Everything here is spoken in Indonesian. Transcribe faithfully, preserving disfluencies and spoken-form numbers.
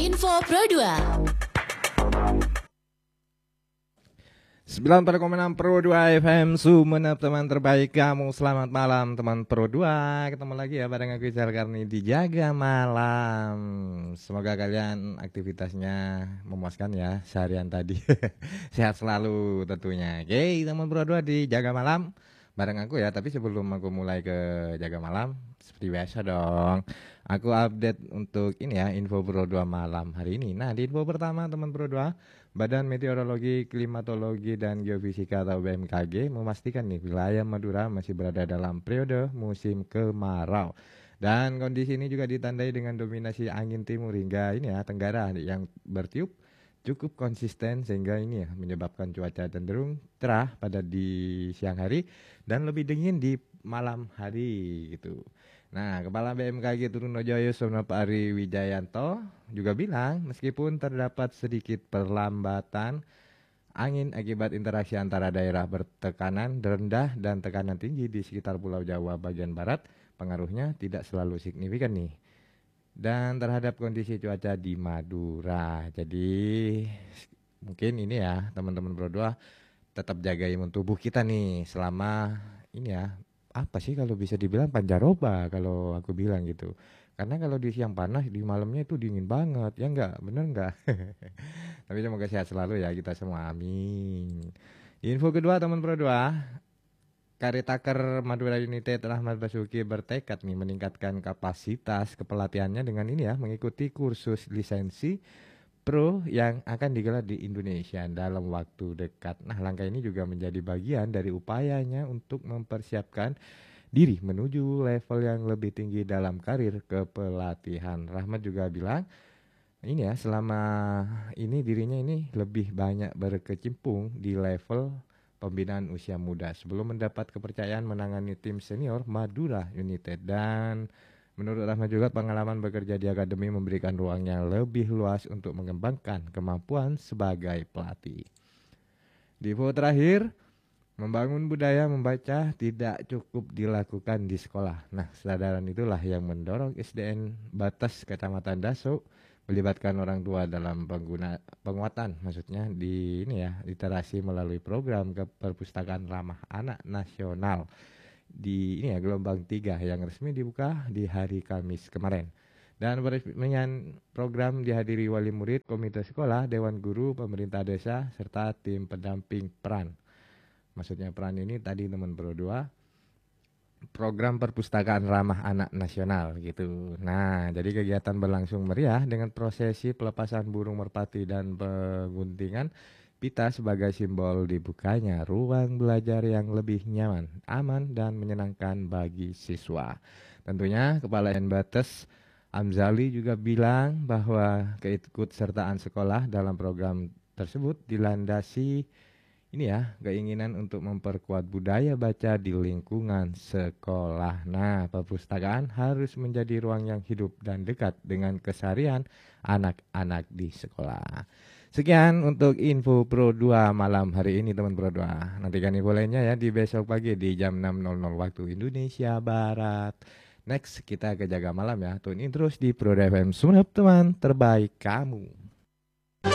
Info Pro dua. sembilan puluh empat koma enam Pro dua F M Sumenep, teman terbaik kamu. Selamat malam teman Pro dua. Ketemu lagi ya bareng aku Ical Karni di Jaga Malam. Semoga kalian aktivitasnya memuaskan ya seharian tadi. Sehat selalu tentunya. Oke, teman Pro dua di Jaga Malam bareng aku ya. Tapi sebelum aku mulai ke Jaga Malam, seperti biasa dong, aku update untuk ini ya, info Pro dua malam hari ini. Nah, di info pertama teman Pro dua, Badan Meteorologi, Klimatologi, dan Geofisika atau B M K G memastikan nih wilayah Madura masih berada dalam periode musim kemarau. Dan kondisi ini juga ditandai dengan dominasi angin timur hingga ini ya tenggara yang bertiup cukup konsisten sehingga ini ya menyebabkan cuaca cenderung cerah pada di siang hari dan lebih dingin di malam hari gitu. Nah, Kepala B M K G Trunojoyo Sonopari Wijayanto juga bilang meskipun terdapat sedikit perlambatan angin akibat interaksi antara daerah bertekanan rendah dan tekanan tinggi di sekitar Pulau Jawa bagian barat, pengaruhnya tidak selalu signifikan nih. Dan terhadap kondisi cuaca di Madura. Jadi mungkin ini ya teman-teman Pro dua tetap jaga imun tubuh kita nih selama ini ya, apa sih kalau bisa dibilang pancaroba kalau aku bilang gitu. Karena kalau di siang panas, di malamnya itu dingin banget, ya enggak? Bener enggak? Tapi semoga sehat selalu ya kita semua, amin. Info kedua teman Pro dua, Karitaker Madura United Rahmat Basuki bertekad nih meningkatkan kapasitas kepelatihannya dengan ini ya, mengikuti kursus lisensi Pro yang akan digelar di Indonesia dalam waktu dekat. Nah, langkah ini juga menjadi bagian dari upayanya untuk mempersiapkan diri menuju level yang lebih tinggi dalam karir kepelatihan. Rahmat juga bilang, ini ya, selama ini dirinya ini lebih banyak berkecimpung di level pembinaan usia muda sebelum mendapat kepercayaan menangani tim senior Madura United. Dan menurut Rahmat juga pengalaman bekerja di akademi memberikan ruang yang lebih luas untuk mengembangkan kemampuan sebagai pelatih. Di info terakhir, membangun budaya membaca tidak cukup dilakukan di sekolah. Nah, kesadaran itulah yang mendorong S D N Batas Kecamatan Daso melibatkan orang tua dalam pengguna penguatan maksudnya di ini ya, literasi melalui program ke perpustakaan ramah anak nasional di ini ya gelombang tiga yang resmi dibuka di hari Kamis kemarin. Dan peresmian program dihadiri wali murid, komite sekolah, dewan guru, pemerintah desa, serta tim pendamping peran. Maksudnya peran ini tadi teman Pro dua, program perpustakaan ramah anak nasional gitu. Nah, jadi kegiatan berlangsung meriah dengan prosesi pelepasan burung merpati dan pengguntingan pita sebagai simbol dibukanya ruang belajar yang lebih nyaman, aman, dan menyenangkan bagi siswa. Tentunya Kepala N Bates Amzali juga bilang bahwa keikutsertaan sekolah dalam program tersebut dilandasi ini ya, keinginan untuk memperkuat budaya baca di lingkungan sekolah. Nah, perpustakaan harus menjadi ruang yang hidup dan dekat dengan keseharian anak-anak di sekolah. Sekian untuk info Pro dua malam hari ini teman Pro dua. Nantikan info lainnya ya di besok pagi di jam enam nol nol waktu Indonesia Barat. Next kita ke Jaga Malam ya. Tune in terus di Pro F M Sumenep, teman terbaik kamu.